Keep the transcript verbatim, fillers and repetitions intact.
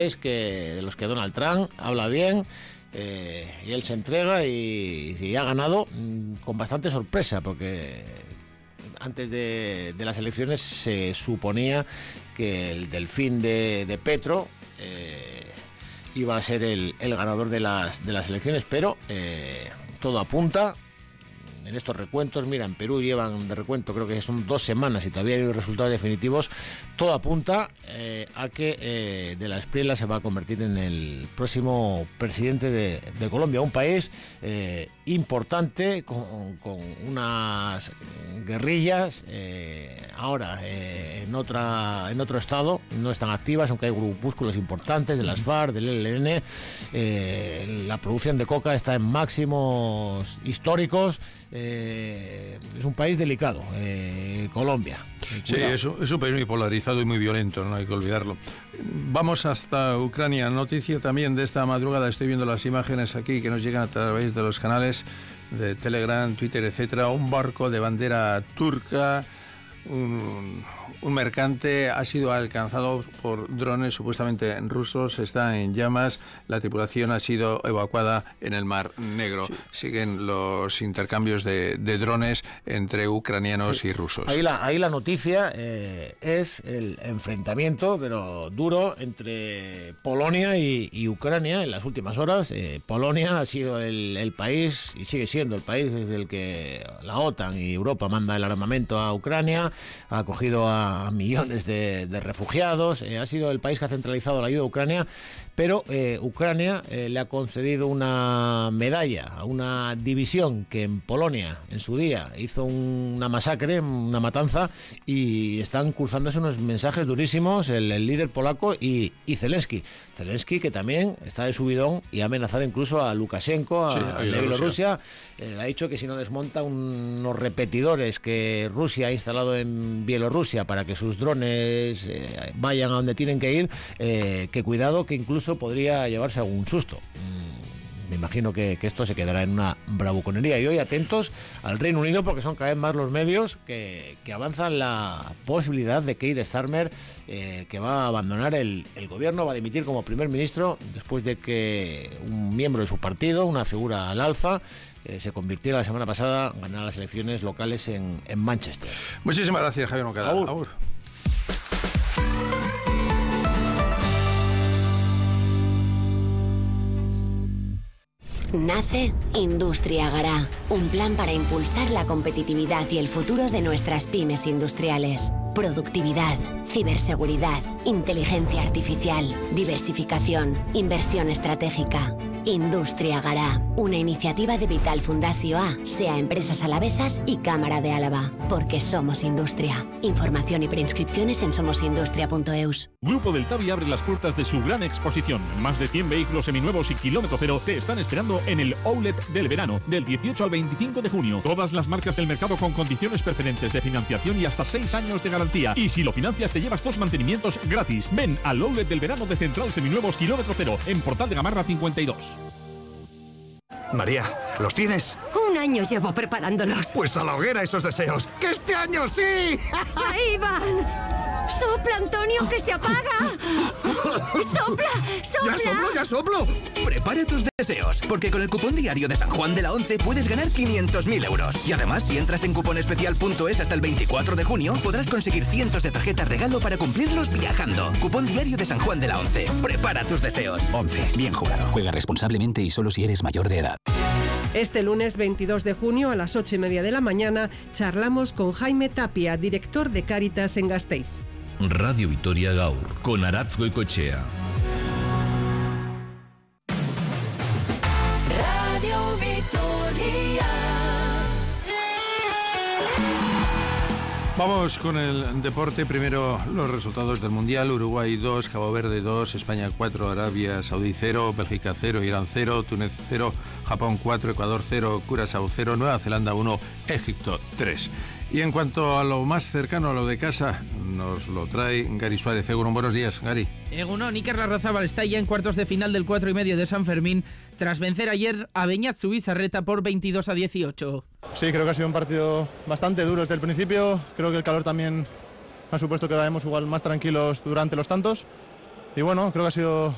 es que de los que Donald Trump habla bien, eh, y él se entrega y, y ha ganado mmm, con bastante sorpresa, porque antes de, de las elecciones se suponía que el delfín de, de Petro eh, iba a ser el, el ganador de las, de las elecciones, pero eh, todo apunta. En estos recuentos, mira, en Perú llevan de recuento, creo que son dos semanas y todavía hay resultados definitivos. Todo apunta eh, a que eh, de la Espriella se va a convertir en el próximo presidente de, de Colombia, un país eh, importante con, con unas guerrillas eh, ahora eh, en otra en otro estado, no están activas, aunque hay grupúsculos importantes de las FARC, del E L N. Eh, la producción de coca está en máximos históricos. Eh, es un país delicado, eh, Colombia. Sí, es un, es un país muy polarizado y muy violento, no hay que olvidarlo. Vamos hasta Ucrania. Noticia también de esta madrugada, estoy viendo las imágenes aquí que nos llegan a través de los canales de Telegram, Twitter, etcétera. Un barco de bandera turca, un, un mercante, ha sido alcanzado por drones supuestamente rusos, está en llamas, la tripulación ha sido evacuada en el Mar Negro. Sí. Siguen los intercambios de, de drones entre ucranianos sí. y rusos. Ahí la, ahí la noticia eh, es el enfrentamiento, pero duro, entre Polonia y, y Ucrania en las últimas horas. Eh, Polonia ha sido el, el país, y sigue siendo el país desde el que la OTAN y Europa manda el armamento a Ucrania, ha acogido a a millones de, de refugiados, eh, ha sido el país que ha centralizado la ayuda a Ucrania, pero eh, Ucrania eh, le ha concedido una medalla a una división que en Polonia en su día hizo una masacre, una matanza, y están cruzándose unos mensajes durísimos el, el líder polaco y, y Zelensky. Zelensky, que también está de subidón y ha amenazado incluso a Lukashenko, a, sí, a Bielorrusia. Eh, ha dicho que si no desmonta unos repetidores que Rusia ha instalado en Bielorrusia para que sus drones eh, vayan a donde tienen que ir, eh, que cuidado, que incluso podría llevarse algún susto. Mm, me imagino que, que esto se quedará en una bravuconería. Y hoy atentos al Reino Unido, porque son cada vez más los medios que, que avanzan la posibilidad de Keir Starmer, eh, que va a abandonar el, el gobierno, va a dimitir como primer ministro después de que un miembro de su partido, una figura al alza, Eh, se convirtió la semana pasada en ganar las elecciones locales en, en Manchester. Muchísimas gracias, Javier Moncada. Agur. Agur. Nace Industria Gará, un plan para impulsar la competitividad y el futuro de nuestras pymes industriales. Productividad, ciberseguridad, inteligencia artificial, diversificación, inversión estratégica. Industria Gará, una iniciativa de Vital Fundació A, SEA Empresas Alavesas y Cámara de Álava, porque somos industria. Información y preinscripciones en somosindustria punto eus. Grupo del Tavi abre las puertas de su gran exposición. Más de cien vehículos seminuevos y kilómetro cero te están esperando en el Outlet del verano, del dieciocho al veinticinco de junio. Todas las marcas del mercado con condiciones preferentes de financiación y hasta seis años de garantía. Y si lo financias te llevas dos mantenimientos gratis. Ven al Outlet del verano de Central Seminuevos kilómetro cero, en Portal de Gamarra cincuenta y dos. María, ¿los tienes? Un año llevo preparándolos. Pues a la hoguera esos deseos. ¡Que este año sí! ¡Ahí van! ¡Sopla, Antonio, que se apaga! ¡Sopla, sopla! ¡Ya soplo, ya soplo! Prepare tus deseos, porque con el cupón diario de San Juan de la Once puedes ganar quinientos mil euros. Y además, si entras en cuponespecial punto es hasta el veinticuatro de junio, podrás conseguir cientos de tarjetas regalo para cumplirlos viajando. Cupón diario de San Juan de la Once. Prepara tus deseos. Once, bien jugado. Juega responsablemente y solo si eres mayor de edad. Este lunes veintidós de junio a las ocho y media de la mañana charlamos con Jaime Tapia, director de Cáritas en Gasteiz. Radio Vitoria Gaur, con Aratz Goicoechea. Radio Vitoria. Vamos con el deporte. Primero los resultados del Mundial. Uruguay dos, Cabo Verde dos, España cuatro, Arabia Saudí cero, Bélgica cero, Irán cero, Túnez cero, Japón cuatro, Ecuador cero, Curazao cero, Nueva Zelanda uno, Egipto tres. Y en cuanto a lo más cercano, a lo de casa, nos lo trae Gary Suárez. Egunon, buenos días, Gary. Egunon, Iker Larrazábal está ya en cuartos de final del cuatro y medio de San Fermín, tras vencer ayer a Beñat Zubizarreta por veintidós a dieciocho. Sí, creo que ha sido un partido bastante duro desde el principio. Creo que el calor también ha supuesto que vayamos igual más tranquilos durante los tantos. Y bueno, creo que ha sido